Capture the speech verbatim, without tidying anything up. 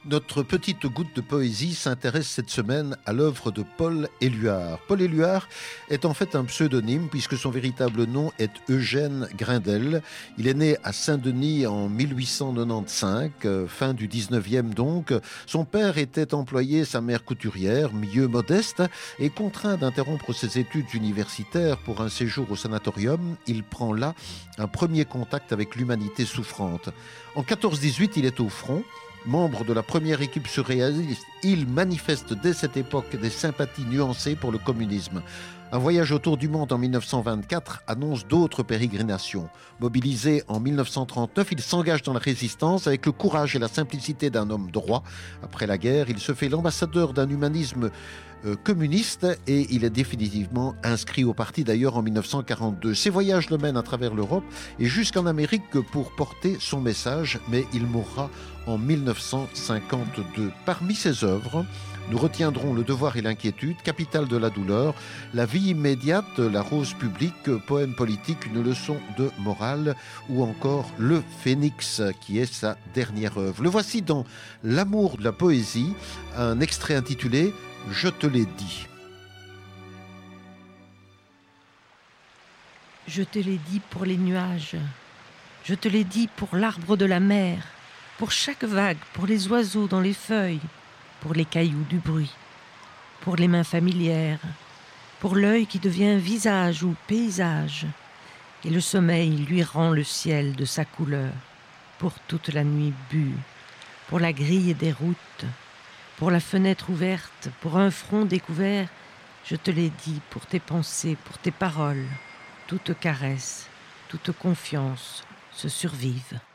Notre petite goutte de poésie s'intéresse cette semaine à l'œuvre de Paul Éluard. Paul Éluard est en fait un pseudonyme puisque son véritable nom est Eugène Grindel. Il est né à Saint-Denis en mille huit cent quatre-vingt-quinze, euh, fin du dix-neuvième donc. Son père était employé, sa mère couturière, milieu modeste, et contraint d'interrompre ses études universitaires pour un séjour au sanatorium, il prend là un premier contact avec l'humanité souffrante. En quatorze dix-huit, il est au front. Membre de la première équipe surréaliste, il manifeste dès cette époque des sympathies nuancées pour le communisme. Un voyage autour du monde en mille neuf cent vingt-quatre annonce d'autres pérégrinations. Mobilisé en mille neuf cent trente-neuf, il s'engage dans la résistance avec le courage et la simplicité d'un homme droit. Après la guerre, il se fait l'ambassadeur d'un humanisme euh, communiste et il est définitivement inscrit au parti d'ailleurs en mille neuf cent quarante-deux. Ses voyages le mènent à travers l'Europe et jusqu'en Amérique pour porter son message, mais il mourra en mille neuf cent cinquante-deux. Parmi ses œuvres, nous retiendrons Le devoir et l'inquiétude, Capitale de la douleur, La vie immédiate, La rose publique, Poème politique, une leçon de morale ou encore Le Phénix qui est sa dernière œuvre. Le voici dans L'amour de la poésie, un extrait intitulé Je te l'ai dit. Je te l'ai dit pour les nuages, je te l'ai dit pour l'arbre de la mer, pour chaque vague, pour les oiseaux dans les feuilles, pour les cailloux du bruit, pour les mains familières, pour l'œil qui devient visage ou paysage, et le sommeil lui rend le ciel de sa couleur, pour toute la nuit bue, pour la grille des routes, pour la fenêtre ouverte, pour un front découvert, je te l'ai dit pour tes pensées, pour tes paroles, toute caresse, toute confiance se survivent.